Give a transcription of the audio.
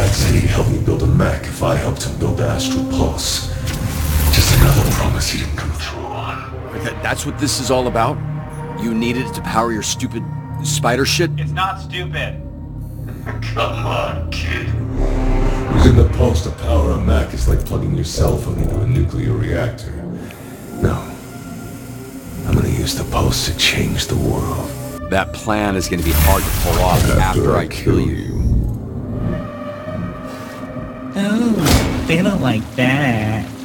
Mac said he'd help me build a mech if I helped him build the Astral Pulse. Just another promise he didn't come through on. That's what this is all about? You needed it to power your stupid spider shit? It's not stupid. Come on, kid. Using the pulse to power a Mac is like plugging your cell phone into a nuclear reactor. No. I'm gonna use the pulse to change the world. That plan is gonna be hard to pull off after I kill you. Oh, they don't like that.